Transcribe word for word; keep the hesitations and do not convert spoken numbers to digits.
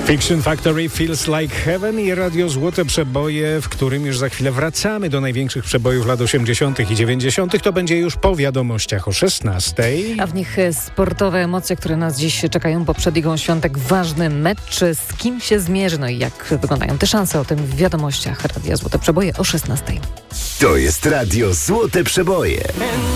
Fiction Factory, Feels Like Heaven i Radio Złote Przeboje, w którym już za chwilę wracamy do największych przebojów lat osiemdziesiątych i dziewięćdziesiątych. To będzie już po wiadomościach o szesnastej. A w nich sportowe emocje, które nas dziś czekają, bo przed Ligą Świątek ważny mecz. Z kim się zmierzy? No i jak wyglądają te szanse? O tym w wiadomościach Radia Złote Przeboje o szesnastej. To jest Radio Złote Przeboje.